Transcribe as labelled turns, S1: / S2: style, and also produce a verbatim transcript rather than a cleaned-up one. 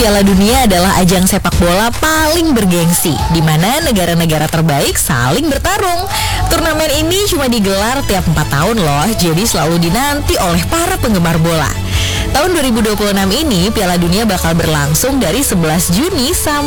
S1: Piala Dunia adalah ajang sepak bola paling bergengsi, di mana negara-negara terbaik saling bertarung. Turnamen ini cuma digelar tiap empat tahun loh, jadi selalu dinanti oleh para penggemar bola. Tahun dua ribu dua puluh enam ini, Piala Dunia bakal berlangsung dari sebelas Juni sampai